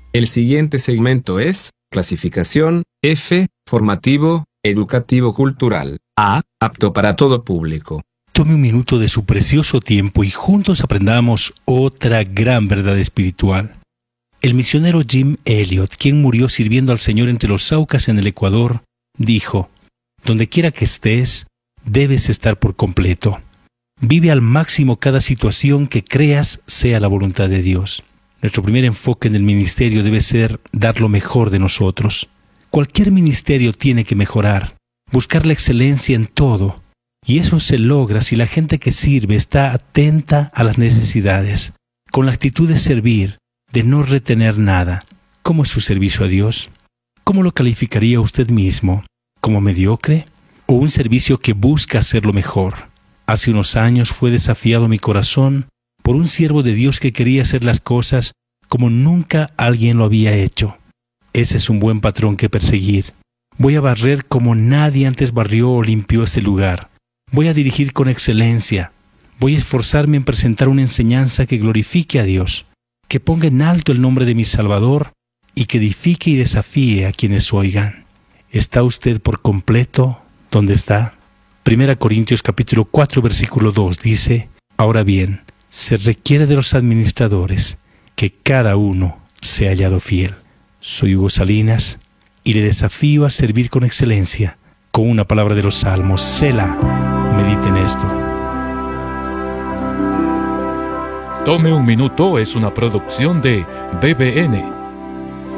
El siguiente segmento es clasificación F, formativo, educativo cultural. A, apto para todo público. Tome un minuto de su precioso tiempo y juntos aprendamos otra gran verdad espiritual. El misionero Jim Elliot, quien murió sirviendo al Señor entre los Aucas en el Ecuador, dijo: donde quiera que estés, debes estar por completo. Vive al máximo cada situación que creas sea la voluntad de Dios. Nuestro primer enfoque en el ministerio debe ser dar lo mejor de nosotros. Cualquier ministerio tiene que mejorar, buscar la excelencia en todo. Y eso se logra si la gente que sirve está atenta a las necesidades, con la actitud de servir, de no retener nada. ¿Cómo es su servicio a Dios? ¿Cómo lo calificaría usted mismo? ¿Como mediocre? ¿O un servicio que busca hacerlo mejor? Hace unos años fue desafiado mi corazón por un siervo de Dios que quería hacer las cosas como nunca alguien lo había hecho. Ese es un buen patrón que perseguir. Voy a barrer como nadie antes barrió o limpió este lugar. Voy a dirigir con excelencia. Voy a esforzarme en presentar una enseñanza que glorifique a Dios, que ponga en alto el nombre de mi Salvador y que edifique y desafíe a quienes oigan. ¿Está usted por completo donde está? 1 Corintios capítulo 4, versículo 2 dice: ahora bien, se requiere de los administradores que cada uno sea hallado fiel. Soy Hugo Salinas y le desafío a servir con excelencia, con una palabra de los Salmos. Selah. Medite en esto. Tome un minuto es una producción de BBN.